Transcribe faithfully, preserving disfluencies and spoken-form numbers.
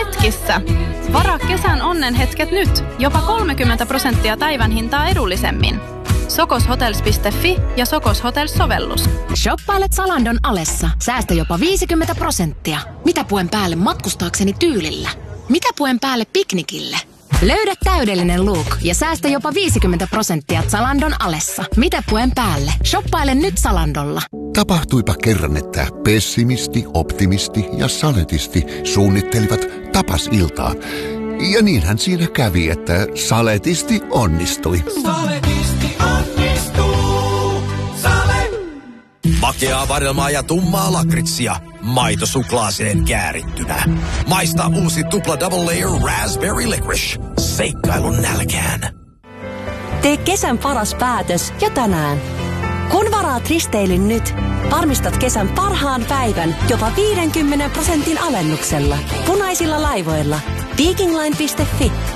hetkissä. Varaa kesän onnenhetket nyt. Jopa kolmekymmentä prosenttia päivän hintaa edullisemmin. sokoshotels piste fi ja Sokos Hotels-sovellus. Shoppailet Zalandon alessa. Säästä jopa viisikymmentä prosenttia. Mitä puen päälle matkustaakseni tyylillä? Mitä puen päälle piknikille? Löydä täydellinen look ja säästä jopa viisikymmentä prosenttia Zalandon alessa. Mitä puen päälle? Shoppaile nyt Zalandolla. Tapahtuipa kerran, että pessimisti, optimisti ja saletisti suunnittelivat tapasiltaa. Ja niinhän siinä kävi, että saletisti onnistui. Saletisti onnistuu. Sale! Makeaa vadelmaa ja tummaa lakritsia. Maito suklaaseen käärittynä. Maista uusi tupla double layer raspberry licorice. Seikkailun nälkään. Tee kesän paras päätös jo tänään. Kun varaat risteilyn nyt, varmistat kesän parhaan päivän jopa viidenkymmenen prosentin alennuksella. Punaisilla laivoilla. Vikingline piste fi